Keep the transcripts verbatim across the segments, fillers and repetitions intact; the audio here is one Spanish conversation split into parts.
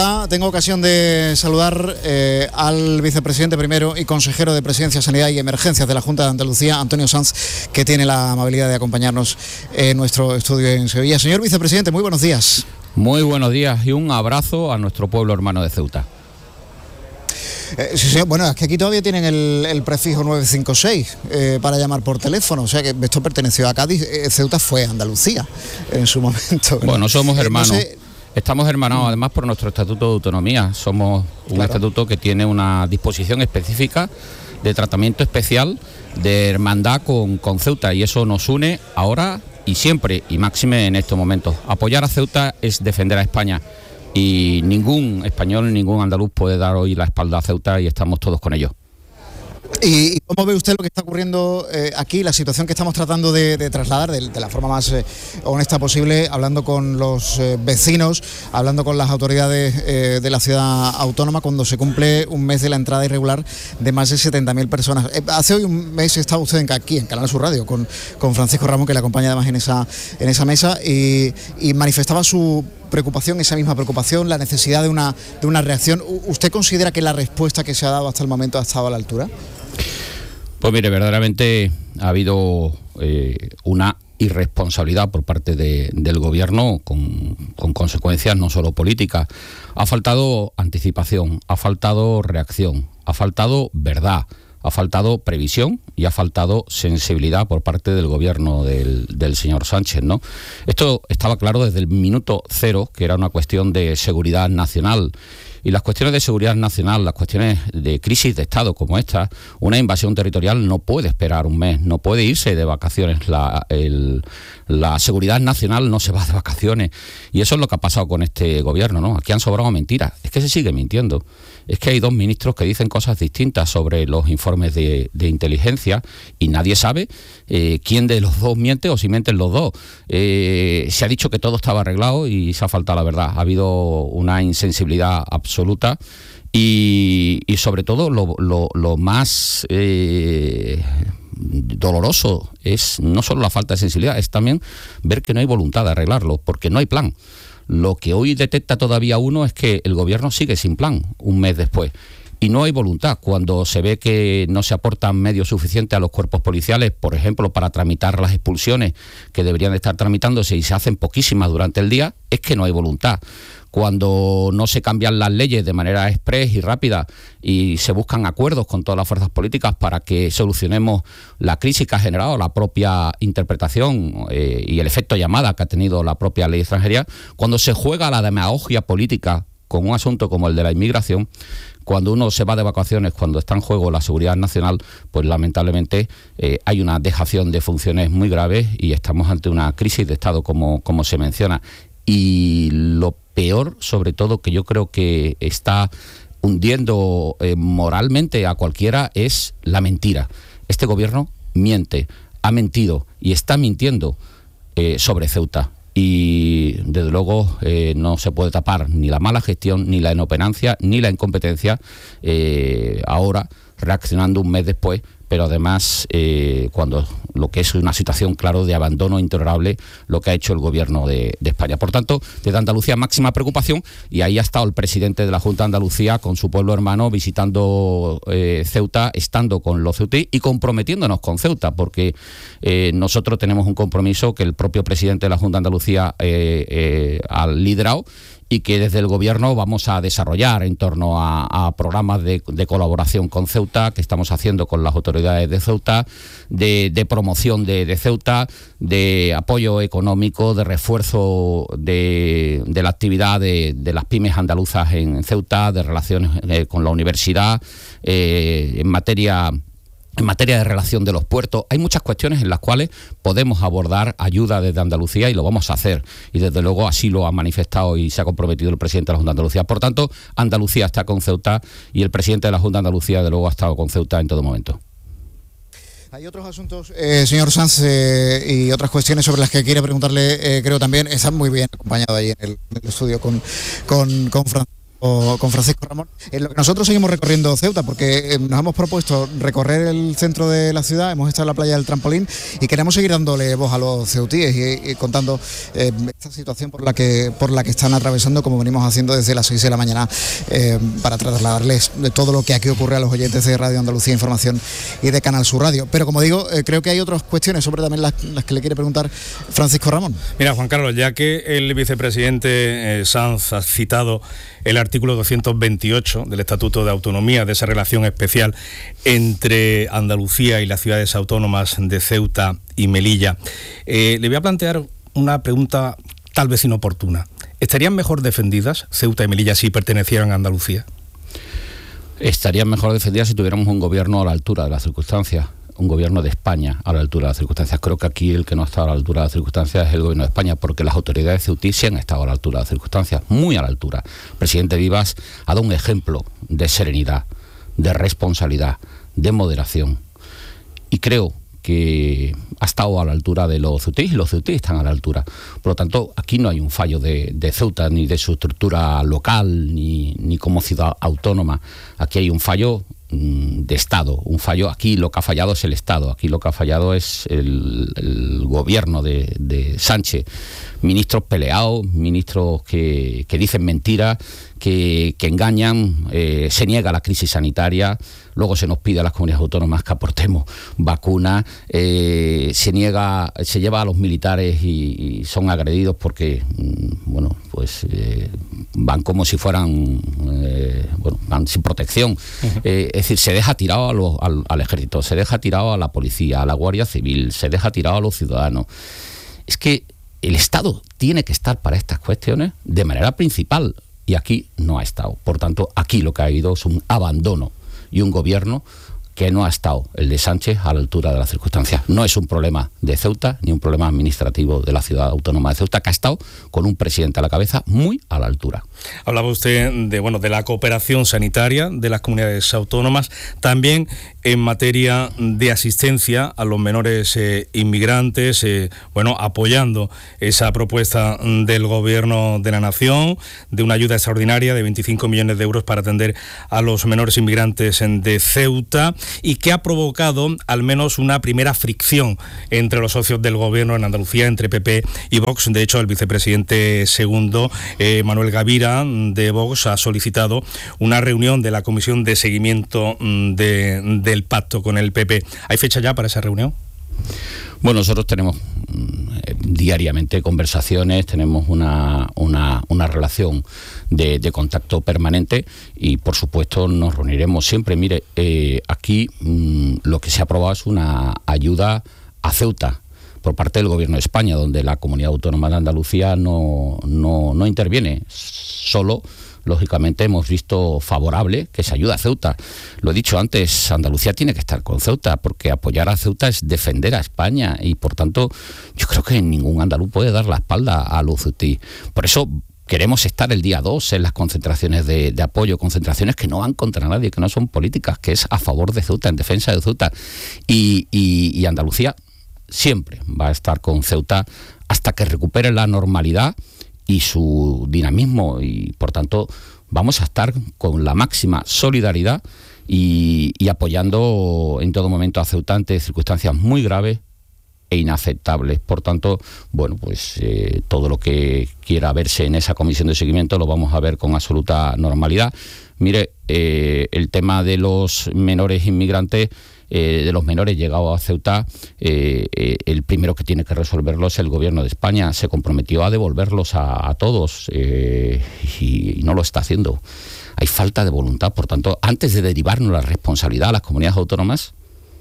Tengo ocasión de saludar eh, al vicepresidente primero y consejero de Presidencia, Sanidad y Emergencias de la Junta de Andalucía, Antonio Sanz, que tiene la amabilidad de acompañarnos en nuestro estudio en Sevilla. Señor vicepresidente, muy buenos días. Muy buenos días y un abrazo a nuestro pueblo hermano de Ceuta. Eh, sí, sí, bueno, es que aquí todavía tienen el, el prefijo nueve cinco seis eh, para llamar por teléfono, o sea que esto perteneció a Cádiz, eh, Ceuta fue Andalucía en su momento. Bueno, somos hermanos. Eh, no sé, Estamos hermanados además por nuestro Estatuto de Autonomía. Somos un claro. estatuto que tiene una disposición específica de tratamiento especial de hermandad con, con Ceuta, y eso nos une ahora y siempre, y máxime en estos momentos. Apoyar a Ceuta es defender a España, y ningún español, ningún andaluz puede dar hoy la espalda a Ceuta, y estamos todos con ellos. ¿Y cómo ve usted lo que está ocurriendo eh, aquí, la situación que estamos tratando de, de trasladar de, de la forma más eh, honesta posible, hablando con los eh, vecinos, hablando con las autoridades eh, de la ciudad autónoma, cuando se cumple un mes de la entrada irregular de más de setenta mil personas? Eh, hace hoy un mes estaba usted en, aquí en Canal Sur Radio con, con Francisco Ramón, que le acompaña además en esa, en esa mesa, y, y manifestaba su preocupación, esa misma preocupación, la necesidad de una, de una reacción. ¿Usted considera que la respuesta que se ha dado hasta el momento ha estado a la altura? Pues mire, verdaderamente ha habido eh, una irresponsabilidad por parte de, del gobierno con, con consecuencias no solo políticas. Ha faltado anticipación, ha faltado reacción, ha faltado verdad, ha faltado previsión y ha faltado sensibilidad por parte del gobierno del, del señor Sánchez, ¿no? Esto estaba claro desde el minuto cero, que era una cuestión de seguridad nacional. Y las cuestiones de seguridad nacional, las cuestiones de crisis de Estado como esta, una invasión territorial no puede esperar un mes, no puede irse de vacaciones. La, el, la seguridad nacional no se va de vacaciones. Y eso es lo que ha pasado con este gobierno, ¿no? Aquí han sobrado mentiras. Es que se sigue mintiendo. Es que hay dos ministros que dicen cosas distintas sobre los informes de, de inteligencia, y nadie sabe eh, quién de los dos miente o si mienten los dos. Eh, se ha dicho que todo estaba arreglado y se ha faltado la verdad. Ha habido una insensibilidad absoluta y, y sobre todo lo, lo, lo más eh, doloroso es no solo la falta de sensibilidad, es también ver que no hay voluntad de arreglarlo, porque no hay plan. Lo que hoy detecta todavía uno es que el gobierno sigue sin plan un mes después. Y no hay voluntad cuando se ve que no se aportan medios suficientes a los cuerpos policiales, por ejemplo, para tramitar las expulsiones que deberían de estar tramitándose y se hacen poquísimas durante el día, es que no hay voluntad. Cuando no se cambian las leyes de manera express y rápida y se buscan acuerdos con todas las fuerzas políticas para que solucionemos la crisis que ha generado la propia interpretación eh, y el efecto llamada que ha tenido la propia ley de extranjería, cuando se juega la demagogia política con un asunto como el de la inmigración, cuando uno se va de vacaciones, cuando está en juego la seguridad nacional, pues lamentablemente eh, hay una dejación de funciones muy graves y estamos ante una crisis de Estado, como, como se menciona. Y lo peor, sobre todo, que yo creo que está hundiendo eh, moralmente a cualquiera, es la mentira. Este gobierno miente, ha mentido y está mintiendo eh, sobre Ceuta. Y desde luego eh, no se puede tapar ni la mala gestión, ni la inoperancia, ni la incompetencia, eh, ahora reaccionando un mes después, pero además eh, cuando lo que es una situación, claro, de abandono intolerable lo que ha hecho el gobierno de, de España. Por tanto, desde Andalucía máxima preocupación, y ahí ha estado el presidente de la Junta de Andalucía con su pueblo hermano visitando eh, Ceuta, estando con los ceutíes y comprometiéndonos con Ceuta, porque eh, nosotros tenemos un compromiso que el propio presidente de la Junta de Andalucía eh, eh, ha liderado y que desde el gobierno vamos a desarrollar en torno a, a programas de, de colaboración con Ceuta, que estamos haciendo con las autoridades de Ceuta, de, de promoción de, de Ceuta, de apoyo económico, de refuerzo de, de la actividad de, de las pymes andaluzas en Ceuta, de relaciones eh, con la universidad, eh, en materia... En materia de relación de los puertos, hay muchas cuestiones en las cuales podemos abordar ayuda desde Andalucía y lo vamos a hacer. Y desde luego así lo ha manifestado y se ha comprometido el presidente de la Junta de Andalucía. Por tanto, Andalucía está con Ceuta y el presidente de la Junta de Andalucía, desde luego, ha estado con Ceuta en todo momento. Hay otros asuntos, eh, señor Sanz, eh, y otras cuestiones sobre las que quiere preguntarle, eh, creo también. Están muy bien acompañado ahí en el, en el estudio con, con, con Fran. con Francisco Ramón. En lo que nosotros seguimos recorriendo Ceuta, porque nos hemos propuesto recorrer el centro de la ciudad, hemos estado en la playa del Trampolín y queremos seguir dándole voz a los ceutíes y, y contando eh, esta situación por la que por la que están atravesando, como venimos haciendo desde las seis de la mañana, eh, para trasladarles de todo lo que aquí ocurre a los oyentes de Radio Andalucía Información y de Canal Sur Radio. Pero como digo, eh, creo que hay otras cuestiones sobre también las, las que le quiere preguntar Francisco Ramón. Mira, Juan Carlos, ya que el vicepresidente eh, Sanz ha citado el artículo doscientos veintiocho del Estatuto de Autonomía, de esa relación especial entre Andalucía y las ciudades autónomas de Ceuta y Melilla, eh, le voy a plantear una pregunta tal vez inoportuna. ¿Estarían mejor defendidas Ceuta y Melilla si pertenecieran a Andalucía? Estarían mejor defendidas si tuviéramos un gobierno a la altura de las circunstancias, un gobierno de España a la altura de las circunstancias. Creo que aquí el que no ha estado a la altura de las circunstancias es el gobierno de España, porque las autoridades ceutí sí han estado a la altura de las circunstancias, muy a la altura. El presidente Vivas ha dado un ejemplo de serenidad, de responsabilidad, de moderación, y creo que ha estado a la altura de los ceutíes y los ceutíes están a la altura. Por lo tanto, aquí no hay un fallo de, de Ceuta, ni de su estructura local, ni, ni como ciudad autónoma. Aquí hay un fallo mmm, de Estado, un fallo. Aquí lo que ha fallado es el Estado, aquí lo que ha fallado es el, el gobierno de, de Sánchez. Ministros peleados, ministros que, que dicen mentiras, que, que engañan, eh, se niega la crisis sanitaria, luego se nos pide a las comunidades autónomas que aportemos vacunas, eh, se niega, se lleva a los militares y, y son agredidos porque, bueno, pues eh, van como si fueran, eh, bueno, van sin protección. Uh-huh. Eh, es decir, se deja tirado a los, al, al ejército, se deja tirado a la policía, a la Guardia Civil, se deja tirado a los ciudadanos. Es que el Estado tiene que estar para estas cuestiones de manera principal y aquí no ha estado. Por tanto, aquí lo que ha habido es un abandono y un gobierno que no ha estado, el de Sánchez, a la altura de las circunstancias. No es un problema de Ceuta ni un problema administrativo de la ciudad autónoma de Ceuta, que ha estado con un presidente a la cabeza muy a la altura. Hablaba usted de, bueno, de la cooperación sanitaria de las comunidades autónomas, también en materia de asistencia a los menores eh, inmigrantes, eh, bueno, apoyando esa propuesta del Gobierno de la Nación de una ayuda extraordinaria de veinticinco millones de euros para atender a los menores inmigrantes de Ceuta, y que ha provocado al menos una primera fricción entre los socios del Gobierno en Andalucía, entre P P y Vox. De hecho, el vicepresidente segundo, eh, Manuel Gavira, de Vox, ha solicitado una reunión de la Comisión de Seguimiento de, del Pacto con el P P. ¿Hay fecha ya para esa reunión? Bueno, nosotros tenemos eh, diariamente conversaciones, tenemos una, una, una relación de, de contacto permanente y, por supuesto, nos reuniremos siempre. Mire, eh, aquí mmm, lo que se ha aprobado es una ayuda a Ceuta por parte del Gobierno de España, donde la Comunidad Autónoma de Andalucía no, no, no interviene, solo... Lógicamente hemos visto favorable que se ayude a Ceuta. Lo he dicho antes, Andalucía tiene que estar con Ceuta, porque apoyar a Ceuta es defender a España y, por tanto, yo creo que ningún andaluz puede dar la espalda a los ceutíes. Por eso queremos estar el día dos en las concentraciones de, de apoyo, concentraciones que no van contra nadie, que no son políticas, que es a favor de Ceuta, en defensa de Ceuta. Y, y, y Andalucía siempre va a estar con Ceuta hasta que recupere la normalidad y su dinamismo, y por tanto vamos a estar con la máxima solidaridad y, y apoyando en todo momento a Ceuta ante circunstancias muy graves e inaceptables. Por tanto, bueno, pues eh, todo lo que quiera verse en esa comisión de seguimiento lo vamos a ver con absoluta normalidad. Mire, eh, el tema de los menores inmigrantes, Eh, de los menores llegados a Ceuta, eh, eh, el primero que tiene que resolverlo es el Gobierno de España. Se comprometió a devolverlos a, a todos eh, y, y no lo está haciendo. Hay falta de voluntad. Por tanto, antes de derivarnos la responsabilidad a las comunidades autónomas,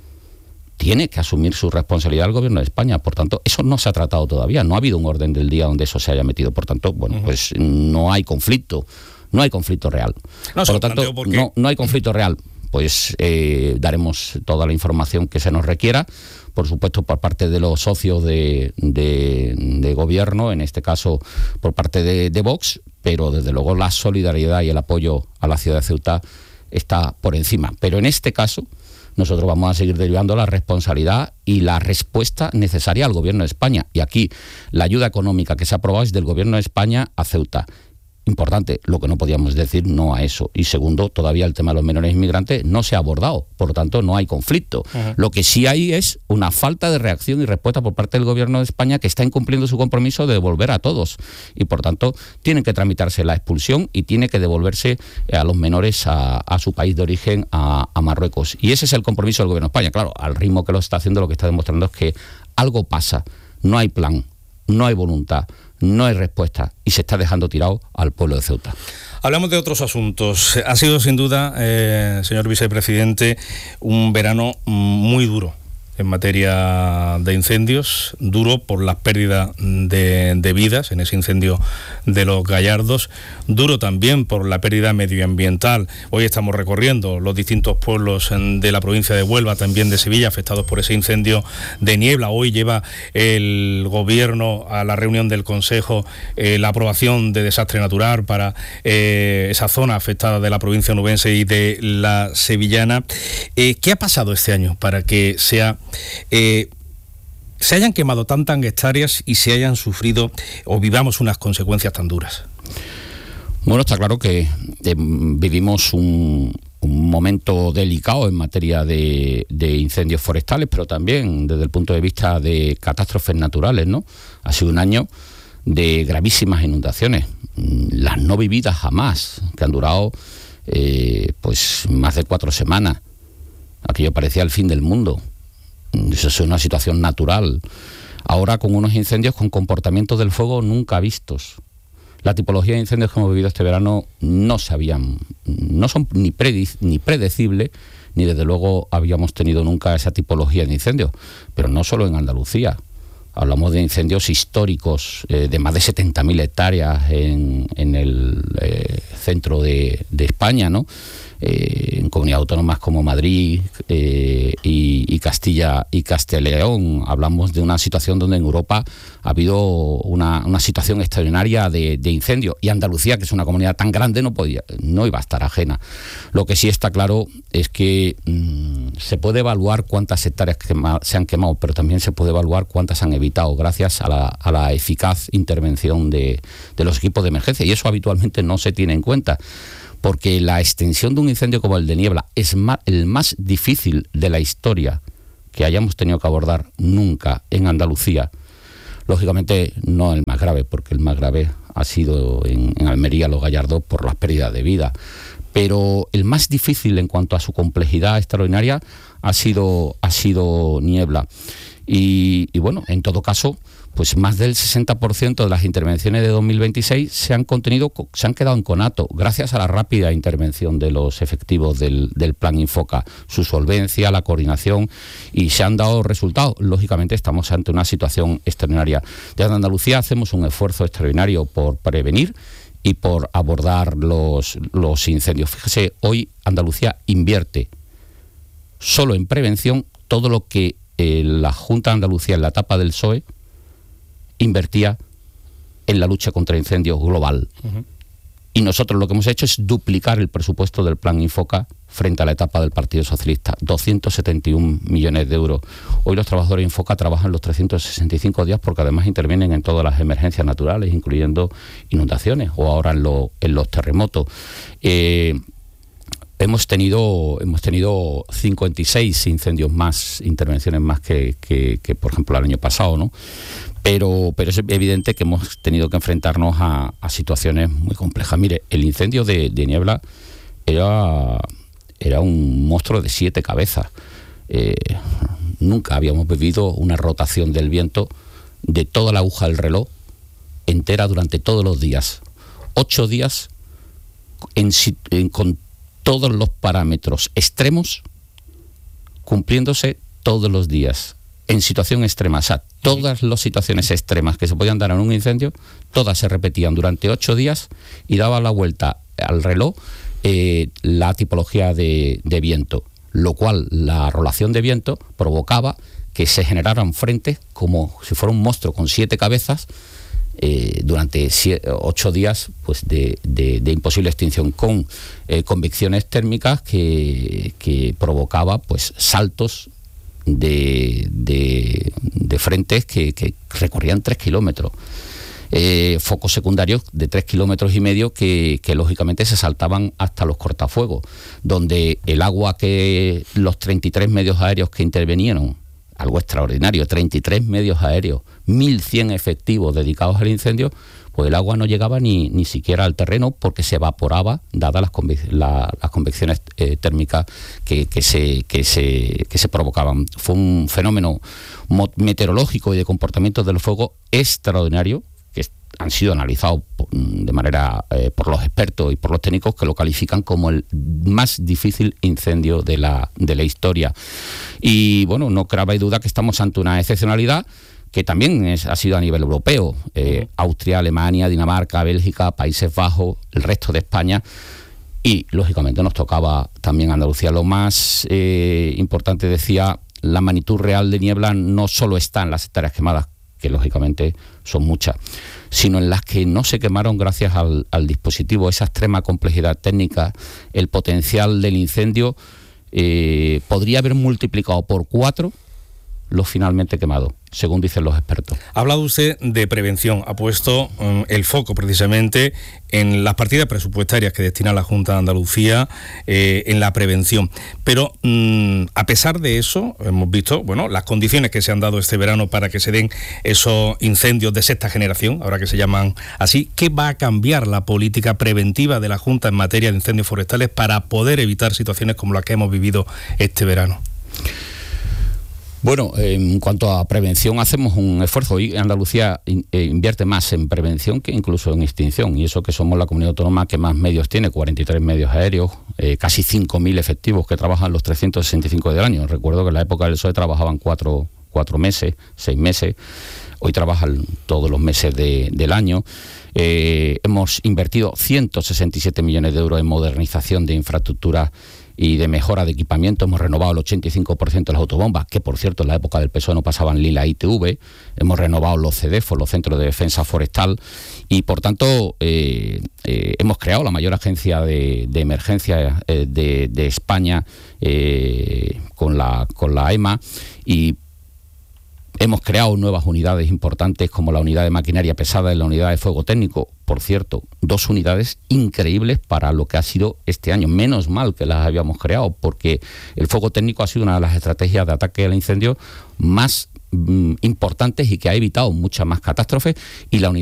tiene que asumir su responsabilidad el Gobierno de España. Por tanto, eso no se ha tratado todavía. No ha habido un orden del día donde eso se haya metido. Por tanto, bueno, uh-huh. pues no hay conflicto. No hay conflicto real. No, por lo tanto, porque... no, no hay conflicto real. Pues eh, daremos toda la información que se nos requiera, por supuesto por parte de los socios de, de, de gobierno, en este caso por parte de, de Vox, pero desde luego la solidaridad y el apoyo a la ciudad de Ceuta está por encima. Pero en este caso nosotros vamos a seguir derivando la responsabilidad y la respuesta necesaria al Gobierno de España. Y aquí la ayuda económica que se ha aprobado es del Gobierno de España a Ceuta. importante. Lo que no podíamos decir no a eso. Y segundo, todavía el tema de los menores inmigrantes no se ha abordado, por lo tanto no hay conflicto. Uh-huh. Lo que sí hay es una falta de reacción y respuesta por parte del gobierno de España, que está incumpliendo su compromiso de devolver a todos, y por tanto tiene que tramitarse la expulsión y tiene que devolverse a los menores a, a su país de origen, a, a Marruecos. Y ese es el compromiso del gobierno de España. Claro, al ritmo que lo está haciendo, lo que está demostrando es que algo pasa, no hay plan, no hay voluntad, no hay respuesta, y se está dejando tirado al pueblo de Ceuta. Hablamos de otros asuntos. Ha sido sin duda, eh, señor vicepresidente, un verano muy duro en materia de incendios, duro por las pérdidas de, de vidas en ese incendio de los Gallardos, duro también por la pérdida medioambiental. Hoy estamos recorriendo los distintos pueblos de la provincia de Huelva, también de Sevilla, afectados por ese incendio de Niebla. Hoy lleva el gobierno a la reunión del Consejo eh, la aprobación de desastre natural para eh, esa zona afectada de la provincia onubense y de la sevillana. Eh, ¿Qué ha pasado este año para que sea Eh, se hayan quemado tantas hectáreas y se hayan sufrido o vivamos unas consecuencias tan duras? Bueno, está claro que eh, vivimos un, un momento delicado en materia de, de incendios forestales, pero también desde el punto de vista de catástrofes naturales, ¿no? Ha sido un año de gravísimas inundaciones, las no vividas jamás, que han durado eh, pues más de cuatro semanas. Aquello parecía el fin del mundo. Eso es una situación natural. Ahora con unos incendios con comportamientos del fuego nunca vistos. La tipología de incendios que hemos vivido este verano no sabían, no son ni, predic- ni predecibles, ni desde luego habíamos tenido nunca esa tipología de incendios. Pero no solo en Andalucía. Hablamos de incendios históricos eh, de más de setenta mil hectáreas en, en el eh, centro de, de España, ¿no? Eh, en comunidades autónomas como Madrid eh, y, y Castilla y Castilla y León. Hablamos de una situación donde en Europa ha habido una, una situación extraordinaria de, de incendios, y Andalucía, que es una comunidad tan grande, no podía, no iba a estar ajena. Lo que sí está claro es que mmm, se puede evaluar cuántas hectáreas quema, se han quemado, pero también se puede evaluar cuántas han evitado gracias a la, a la eficaz intervención de, de los equipos de emergencia, y eso habitualmente no se tiene en cuenta, porque la extensión de un incendio como el de Niebla es más, el más difícil de la historia que hayamos tenido que abordar nunca en Andalucía. Lógicamente no el más grave, porque el más grave ha sido en, en Almería, Los Gallardos, por las pérdidas de vida. Pero el más difícil en cuanto a su complejidad extraordinaria ha sido, ha sido Niebla. Y, y bueno, en todo caso, pues más del sesenta por ciento de las intervenciones de dos mil veintiséis se han contenido, se han quedado en conato, gracias a la rápida intervención de los efectivos del, del Plan Infoca, su solvencia, la coordinación, y se han dado resultados. Lógicamente estamos ante una situación extraordinaria. Desde Andalucía hacemos un esfuerzo extraordinario por prevenir y por abordar los, los incendios. Fíjese, hoy Andalucía invierte solo en prevención todo lo que eh, la Junta de Andalucía en la etapa del P S O E invertía en la lucha contra incendios global. Uh-huh. Y nosotros lo que hemos hecho es duplicar el presupuesto del Plan Infoca frente a la etapa del Partido Socialista, doscientos setenta y un millones de euros. Hoy los trabajadores de Infoca trabajan los trescientos sesenta y cinco días, porque además intervienen en todas las emergencias naturales, incluyendo inundaciones o ahora en, lo, en los terremotos. Eh, hemos tenido hemos tenido cincuenta y seis incendios más, intervenciones más que, que, que por ejemplo, el año pasado, ¿no? Pero, pero es evidente que hemos tenido que enfrentarnos a, a situaciones muy complejas. Mire, el incendio de, de Niebla era, era un monstruo de siete cabezas. Eh, nunca habíamos vivido una rotación del viento de toda la aguja del reloj entera durante todos los días. Ocho días en, en, con todos los parámetros extremos cumpliéndose todos los días. En situación extrema, o sea, todas las situaciones extremas que se podían dar en un incendio, todas se repetían durante ocho días y daba la vuelta al reloj eh, la tipología de, de viento, lo cual la rolación de viento provocaba que se generaran frentes como si fuera un monstruo con siete cabezas eh, durante siete, ocho días pues de, de, de imposible extinción, con eh, convecciones térmicas que, que provocaba pues saltos De, de, de frentes que, que recorrían tres kilómetros. eh, focos secundarios de tres kilómetros y medio que, que lógicamente se saltaban hasta los cortafuegos, donde el agua que los treinta y tres medios aéreos que intervinieron, algo extraordinario, treinta y tres medios aéreos, mil cien efectivos dedicados al incendio, pues el agua no llegaba ni, ni siquiera al terreno porque se evaporaba, dadas las, conve la, las convecciones eh, térmicas que, que, se, que, se, que se provocaban. Fue un fenómeno meteorológico y de comportamiento del fuego extraordinario, que han sido analizados de manera eh, por los expertos y por los técnicos, que lo califican como el más difícil incendio de la, de la historia. Y bueno, no cabe duda que estamos ante una excepcionalidad que también es, ha sido a nivel europeo. eh, Austria, Alemania, Dinamarca, Bélgica, Países Bajos, el resto de España, y lógicamente nos tocaba también Andalucía. Lo más eh, importante, decía, la magnitud real de niebla no solo está en las hectáreas quemadas, que lógicamente son muchas, sino en las que no se quemaron gracias al, al dispositivo, esa extrema complejidad técnica. El potencial del incendio eh, podría haber multiplicado por cuatro los finalmente quemados, según dicen los expertos. Ha hablado usted de prevención, ha puesto um, el foco precisamente en las partidas presupuestarias que destina la Junta de Andalucía eh, en la prevención. Pero um, a pesar de eso, hemos visto, bueno, las condiciones que se han dado este verano para que se den esos incendios de sexta generación, ahora que se llaman así. ¿Qué va a cambiar la política preventiva de la Junta en materia de incendios forestales para poder evitar situaciones como las que hemos vivido este verano? Bueno, en cuanto a prevención, hacemos un esfuerzo. Hoy Andalucía invierte más en prevención que incluso en extinción, y eso que somos la comunidad autónoma que más medios tiene, cuarenta y tres medios aéreos, eh, casi cinco mil efectivos que trabajan los trescientos sesenta y cinco del año. Recuerdo que en la época del P S O E trabajaban cuatro, cuatro meses, seis meses. Hoy trabajan todos los meses de, del año. Eh, hemos invertido ciento sesenta y siete millones de euros en modernización de infraestructuras y de mejora de equipamiento. Hemos renovado el ochenta y cinco por ciento de las autobombas, que por cierto en la época del P S O E no pasaban ni la I T V. Hemos renovado los C D F O, los Centros de Defensa Forestal, y por tanto eh, eh, hemos creado la mayor agencia de, de emergencia eh, de, de España eh, con, la, con la E M A, y hemos creado nuevas unidades importantes como la unidad de maquinaria pesada y la unidad de fuego técnico. Por cierto, dos unidades increíbles para lo que ha sido este año. Menos mal que las habíamos creado, porque el fuego técnico ha sido una de las estrategias de ataque al incendio más mm, importantes y que ha evitado muchas más catástrofes. Y la unidad